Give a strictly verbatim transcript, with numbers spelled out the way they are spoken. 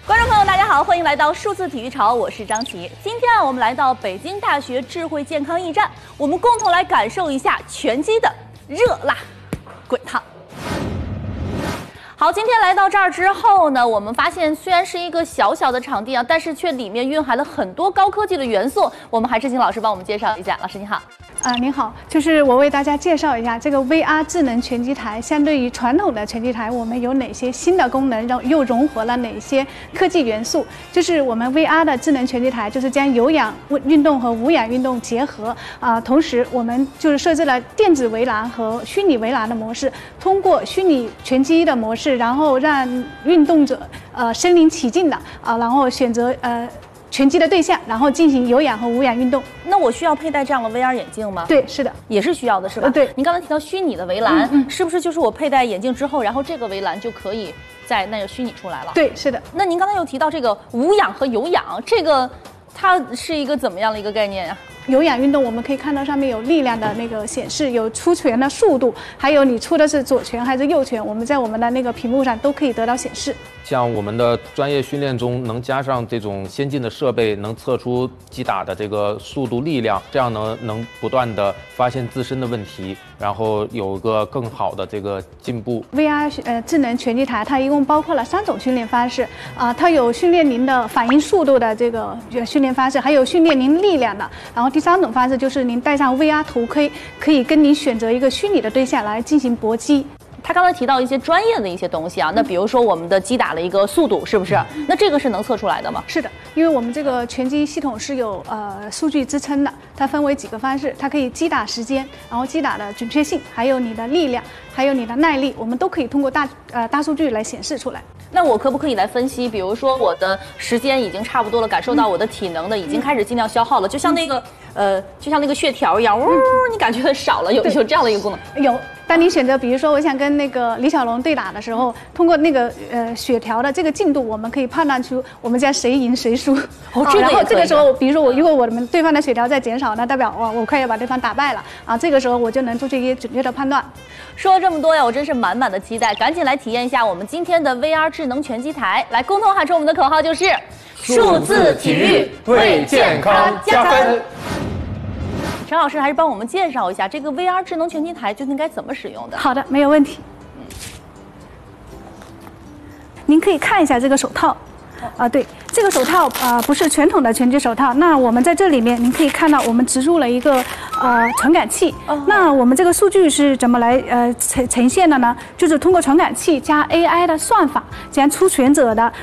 观众朋友，大家好，欢迎来到数字体育潮，我是张琪。今天啊，我们来到北京大学智慧健康驿站，我们共同来感受一下拳击的热辣滚烫。好，今天来到这儿之后呢，我们发现虽然是一个小小的场地啊，但是却里面蕴含了很多高科技的元素。我们还是请老师帮我们介绍一下。老师你好。 啊、呃，您好，就是我为大家介绍一下这个 V R 智能拳击台，相对于传统的拳击台，我们有哪些新的功能，又又融合了哪些科技元素？就是我们 V R 的智能拳击台，就是将有氧运动和无氧运动结合啊、呃，同时我们就是设置了电子围栏和虚拟围栏的模式，通过虚拟拳击的模式，然后让运动者呃身临其境的啊、呃，然后选择呃。拳击的对象，然后进行有氧和无氧运动。 那我需要佩戴这样的 V R 眼镜吗？ 对，是的， 也是需要的，是吧？ 呃、对。 您刚才提到虚拟的围栏， 嗯嗯、 是不是就是我佩戴眼镜之后，然后这个围栏就可以在那个虚拟出来了？ 对，是的。 那您刚才又提到这个无氧和有氧，这个它是一个怎么样的一个概念呀、啊？ 有氧运动，我们可以看到上面有力量的那个显示，有出拳的速度，还有你出的是左拳还是右拳，我们在我们的那个屏幕上都可以得到显示。 像我们的专业训练中能加上这种先进的设备，能测出击打的这个速度、力量，这样呢能不断的发现自身的问题，然后有一个更好的这个进步。 V R 呃智能拳击台它一共包括了三种训练方式啊、呃，它有训练您的反应速度的这个训练方式，还有训练您力量的，然后第三种方式就是您戴上 V R 头盔，可以跟您选择一个虚拟的对象来进行搏击。 他刚才提到一些专业的一些东西啊，那比如说我们的击打的一个速度，是不是？那这个是能测出来的吗？ 是的，因为我们这个拳击系统是有呃数据支撑的，它分为几个方式，它可以击打时间，然后击打的准确性，还有你的力量，还有你的耐力，我们都可以通过大呃大数据来显示出来。 那我可不可以来分析？比如说我的时间已经差不多了，感受到我的体能的已经开始尽量消耗了，就像那个呃，就像那个血条一样，呜，你感觉很少了，有有这样的一个功能？ 有。当你选择，比如说我想跟那个李小龙对打的时候，通过那个呃血条的这个进度，我们可以判断出我们将谁赢谁输。 哦，这个也可以。 然后这个时候，比如说我如果我们对方的血条在减少，那代表哇我快要把对方打败了啊，这个时候我就能做出一些准确的判断。 说了这么多呀，我真是满满的期待，赶紧来体验一下我们今天的 V R 智能拳击台。来，共同喊出我们的口号就是： 数字体育为健康加分。 陈老师还是帮我们介绍一下这个 V R 智能拳击台究竟该怎么使用的？ 好的，没有问题。您可以看一下这个手套，啊，对，这个手套啊、呃、不是传统的拳击手套。那我们在这里面，您可以看到我们植入了一个呃传感器。哦、那我们这个数据是怎么来呃呈呈现的呢？就是通过传感器加 A I 的算法，将出拳者的